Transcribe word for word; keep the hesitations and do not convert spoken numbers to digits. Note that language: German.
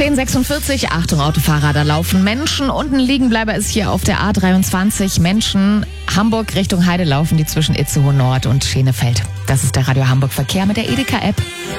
zehn Uhr sechsundvierzig, Achtung Autofahrer, da laufen Menschen und ein Liegenbleiber ist hier auf der A dreiundzwanzig. Menschen, Hamburg Richtung Heide laufen die zwischen Itzehoe Nord und Schenefeld. Das ist der Radio Hamburg Verkehr mit der Edeka-App.